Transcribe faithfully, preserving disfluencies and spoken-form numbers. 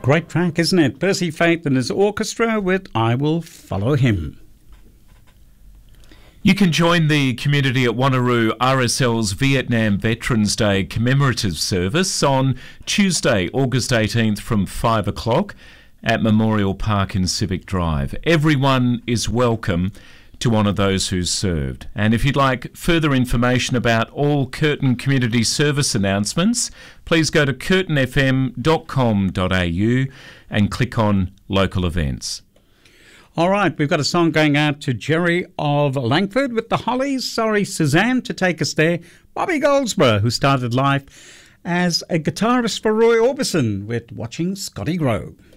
Great track, isn't it? Percy Faith and his orchestra with I Will Follow Him. You can join the community at Wanneroo R S L's Vietnam Veterans Day commemorative service on Tuesday, August eighteenth from five o'clock at Memorial Park and Civic Drive. Everyone is welcome to honour those who served. And if you'd like further information about all Curtin Community Service announcements, please go to curtin f m dot com dot a u and click on local events. All right, we've got a song going out to Jerry of Langford with the Hollies. Sorry, Suzanne, to take us there. Bobby Goldsborough, who started life as a guitarist for Roy Orbison with Watching Scotty Grow.